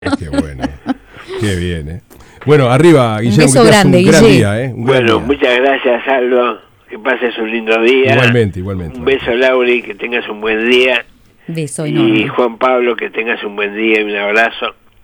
Qué bueno. Qué bien, Bueno, arriba, Guillermo, beso que tengas grande, un gran Guille. día, un gran Bueno, día. muchas gracias, Aldo. Que pases un lindo día. Igualmente. Un beso, Lauri, que tengas un buen día. Beso Y enorme. Juan Pablo, que tengas un buen día y un abrazo.